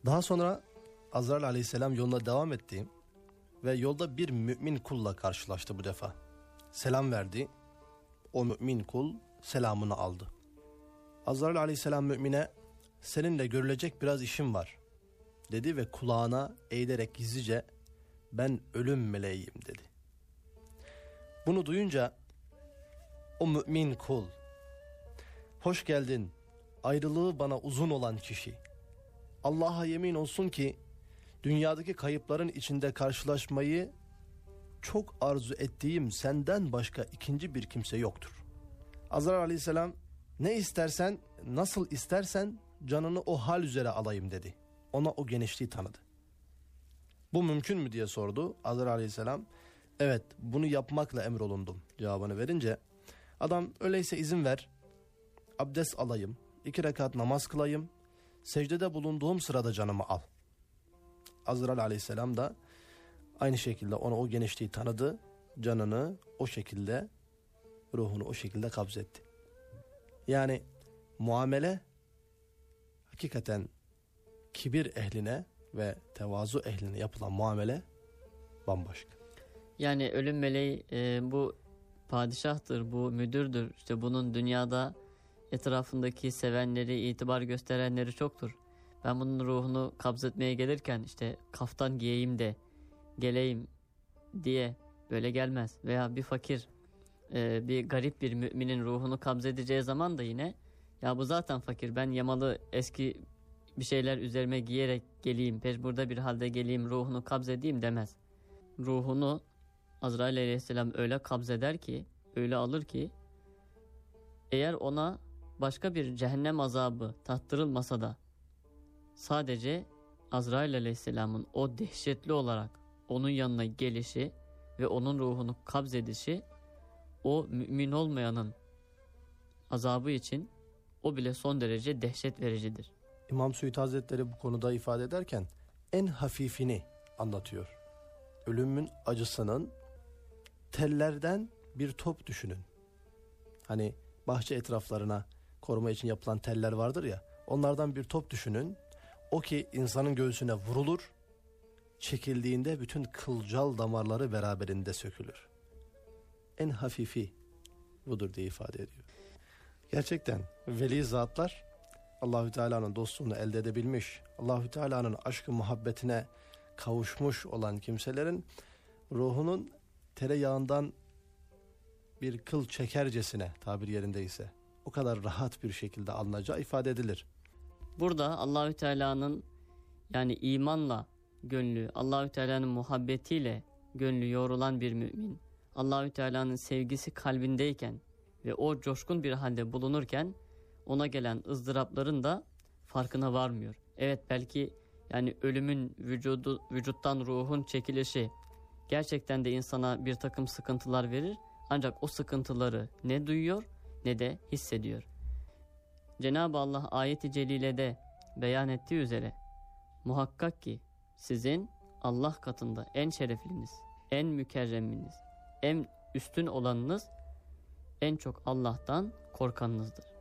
Daha sonra Azrail aleyhisselam yoluna devam etti ve yolda bir mümin kulla karşılaştı bu defa. Selam verdi. O mümin kul selamını aldı. Azrail aleyhisselam mümine seninle görülecek biraz işim var dedi ve kulağına eğilerek gizlice ben ölüm meleğiyim dedi. Bunu duyunca o mümin kul, hoş geldin ayrılığı bana uzun olan kişi. Allah'a yemin olsun ki dünyadaki kayıpların içinde karşılaşmayı çok arzu ettiğim senden başka ikinci bir kimse yoktur. Azrail aleyhisselam ne istersen, nasıl istersen canını o hal üzere alayım dedi. Ona o genişliği tanıdı. Bu mümkün mü diye sordu. Azrail aleyhisselam evet bunu yapmakla emrolundum cevabını verince adam öyleyse izin ver, abdest alayım, 2 rekat namaz kılayım, secdede bulunduğum sırada canımı al. Azrail aleyhisselam da aynı şekilde ona o genişliği tanıdı, canını o şekilde, ruhunu o şekilde kabzetti. Yani muamele hakikaten kibir ehline ve tevazu ehline yapılan muamele bambaşka. Yani ölüm meleği bu padişahtır, bu müdürdür. İşte bunun dünyada etrafındaki sevenleri, itibar gösterenleri çoktur. Ben bunun ruhunu kabzetmeye gelirken işte kaftan giyeyim de geleyim diye böyle gelmez. Veya bir fakir, bir garip bir müminin ruhunu kabzedeceği zaman da yine ya bu zaten fakir, ben yamalı eski bir şeyler üzerime giyerek geleyim, pejmurda bir halde geleyim, ruhunu kabzedeyim demez. Ruhunu Azrail aleyhisselam öyle kabzeder ki, öyle alır ki, eğer ona başka bir cehennem azabı tattırılmasa da sadece Azrail aleyhisselamın o dehşetli olarak onun yanına gelişi ve onun ruhunu kabzedişi o mümin olmayanın azabı için o bile son derece dehşet vericidir. İmam Suyuti Hazretleri bu konuda ifade ederken en hafifini anlatıyor. Ölümün acısının tellerden bir top düşünün. Hani bahçe etraflarına koruma için yapılan teller vardır ya, onlardan bir top düşünün. O ki insanın göğsüne vurulur, çekildiğinde bütün kılcal damarları beraberinde sökülür. En hafifi budur diye ifade ediyor. Gerçekten veli zatlar Allahü Teala'nın dostluğunu elde edebilmiş, Allahü Teala'nın aşkı muhabbetine kavuşmuş olan kimselerin ruhunun tereyağından bir kıl çekercesine, tabir yerindeyse, o kadar rahat bir şekilde alınacağı ifade edilir. Burada Allahü Teala'nın yani imanla gönlü, Allahü Teala'nın muhabbetiyle gönlü yoğrulan bir mümin, Allahü Teala'nın sevgisi kalbindeyken ve o coşkun bir halde bulunurken ona gelen ızdırapların da farkına varmıyor. Evet, belki yani ölümün vücuttan ruhun çekilişi gerçekten de insana bir takım sıkıntılar verir. Ancak o sıkıntıları ne duyuyor ne de hissediyor. Cenab-ı Allah ayet-i celilede beyan ettiği üzere muhakkak ki sizin Allah katında en şerefliniz, en mükerreminiz, en üstün olanınız en çok Allah'tan korkanınızdır.